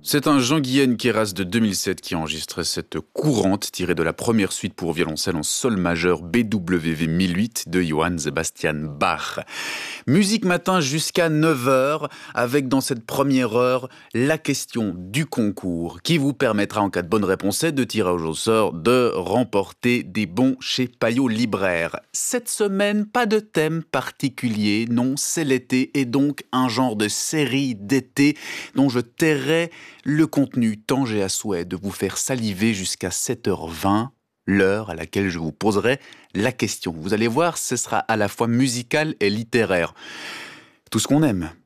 C'est un Jean Guillen Queyras de 2007 qui a enregistré cette courante tirée de la première suite pour violoncelle en sol majeur BWV 1008 de Johann Sebastian Bach. Musique matin jusqu'à 9h avec dans cette première heure la question du concours qui vous permettra en cas de bonne réponse et de tirage au sort de remporter des bons chez Payot Libraire. Cette semaine, pas de thème particulier, non, c'est l'été et donc un genre de série d'été dont je tairai le contenu tant j'ai à souhait de vous faire saliver jusqu'à 7h20, l'heure à laquelle je vous poserai la question. Vous allez voir, ce sera à la fois musical et littéraire. Tout ce qu'on aime.